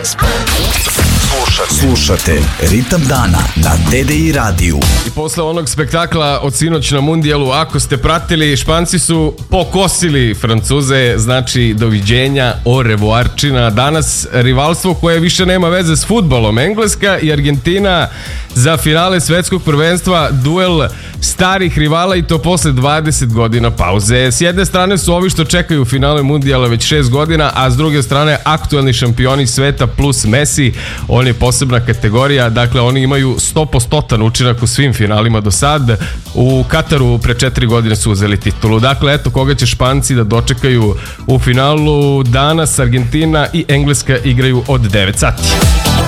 Slušate Ritam dana na TDI radiju. I posle onog spektakla od sinoć na mundijalu, ako ste pratili, Španci su pokosili Francuze, znači doviđenja, au revoirčina. Danas rivalstvo koje više nema veze s fudbalom. Engleska i Argentina za finale svetskog prvenstva, duel starih rivala i to posle 20 godina pauze. S jedne strane su ovi što čekaju u finale mundijala već 6 godina, a s druge strane aktuelni šampioni sveta plus Messi. On je posebna kategorija, dakle oni imaju 100% učinak u svim finalima do sad. U Kataru pre 4 godine su uzeli titulu. Dakle, eto koga će Španci da dočekaju u finalu. Danas Argentina i Engleska igraju od 9 sati.